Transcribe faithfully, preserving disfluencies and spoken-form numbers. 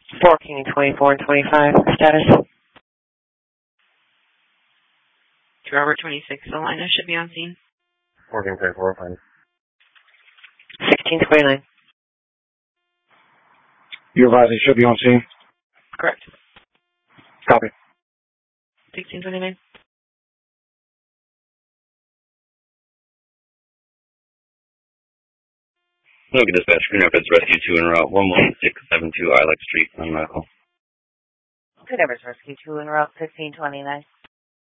fourteen, twenty-four, and twenty-five. Status. Robert twenty-six, Alina should be on scene. fourteen, twenty-four, fine. sixteen, twenty-nine. You're advising should be on scene. Correct. Copy. sixteen, twenty-nine. Look at dispatch, Green Rapids Rescue two en route one one six seven two Ilex Street, non-medical. Good Rapids Rescue two en route fifteen twenty-nine.